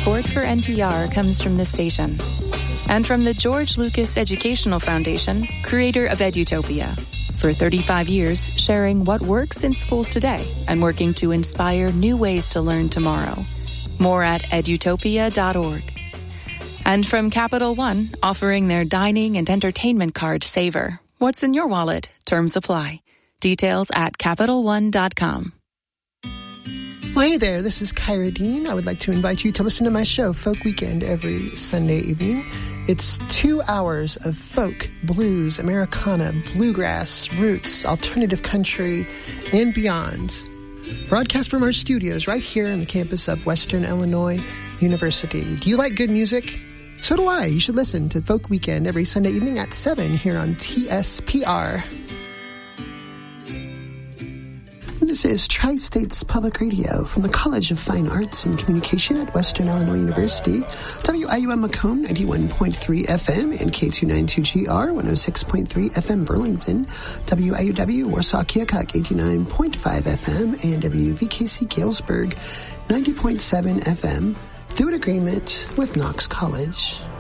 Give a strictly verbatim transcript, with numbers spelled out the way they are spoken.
Support for N P R comes from this station and from the George Lucas Educational Foundation, creator of Edutopia. For thirty-five years, sharing what works in schools today and working to inspire new ways to learn tomorrow. More at edutopia dot org. And from Capital One, offering their dining and entertainment card Savor. What's in your wallet? Terms apply. Details at capital one dot com. Well, hey there, this is Kyra Dean. I would like to invite you to listen to my show, Folk Weekend, every Sunday evening. It's two hours of folk, blues, Americana, bluegrass, roots, alternative country, and beyond. Broadcast from our studios right here on the campus of Western Illinois University. Do you like good music? So do I. You should listen to Folk Weekend every Sunday evening at seven here on T S P R. This is Tri-States Public Radio from the College of Fine Arts and Communication at Western Illinois University. W I U M Macomb, ninety-one point three F M, and K two ninety-two G R, one oh six point three F M Burlington. W I U W Warsaw Keokuk, eighty-nine point five F M, and W V K C Galesburg, ninety point seven F M, through an agreement with Knox College.